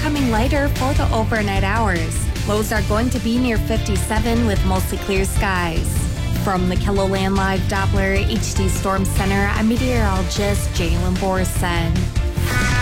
becoming lighter for the overnight hours. Lows are going to be near 57 with mostly clear skies. From the KELOLAND Live Doppler HD Storm Center, I'm meteorologist Jalen Borson.